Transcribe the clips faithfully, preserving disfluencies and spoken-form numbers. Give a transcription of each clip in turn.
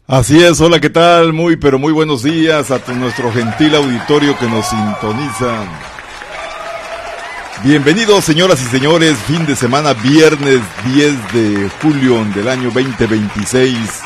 Así es, hola, ¿qué tal? Muy, pero muy buenos días a tu, nuestro gentil auditorio que nos sintoniza. Bienvenidos, señoras y señores, fin de semana, viernes diez de julio del año veinte veintiséis.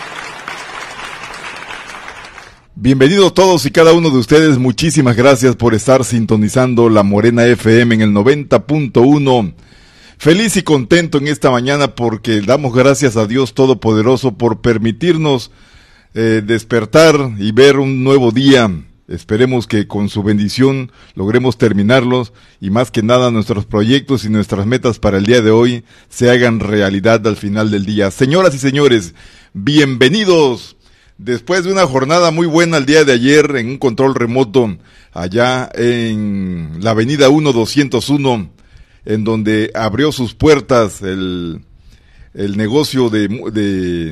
Bienvenidos todos y cada uno de ustedes, muchísimas gracias por estar sintonizando La Morena F M en el noventa punto uno. Feliz y contento en esta mañana porque damos gracias a Dios Todopoderoso por permitirnos eh, despertar y ver un nuevo día. Esperemos que con su bendición logremos terminarlos y más que nada nuestros proyectos y nuestras metas para el día de hoy se hagan realidad al final del día. Señoras y señores, bienvenidos. Después de una jornada muy buena el día de ayer en un control remoto allá en la avenida uno doscientos uno, en donde abrió sus puertas el, el negocio de, de,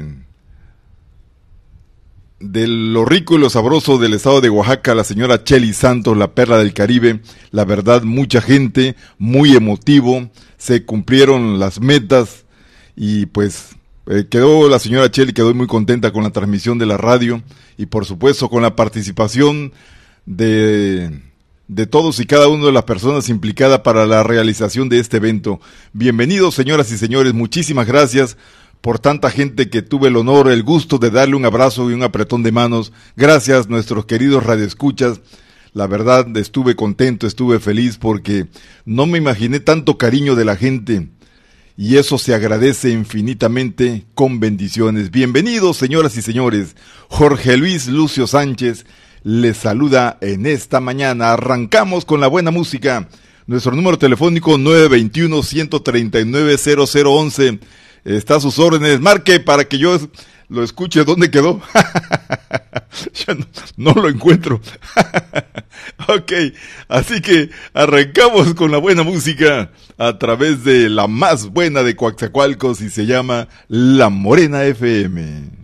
de lo rico y lo sabroso del estado de Oaxaca, la señora Chely Santos, la perla del Caribe. La verdad, mucha gente, muy emotivo, se cumplieron las metas y pues eh, quedó la señora Chely, quedó muy contenta con la transmisión de la radio y por supuesto con la participación de... de todos y cada una de las personas implicadas para la realización de este evento. Bienvenidos, señoras y señores, muchísimas gracias por tanta gente que tuve el honor, el gusto de darle un abrazo y un apretón de manos. Gracias, nuestros queridos radioescuchas. La verdad, estuve contento, estuve feliz porque no me imaginé tanto cariño de la gente y eso se agradece infinitamente con bendiciones. Bienvenidos, señoras y señores. Jorge Luis Lucio Sánchez les saluda en esta mañana. Arrancamos con la buena música. Nuestro número telefónico nueve dos uno, uno tres nueve, cero cero once. Está a sus órdenes. Marque para que yo lo escuche. ¿Dónde quedó? Ya no, no lo encuentro. Ok, así que arrancamos con la buena música a través de la más buena de Coatzacoalcos y se llama La Morena F M.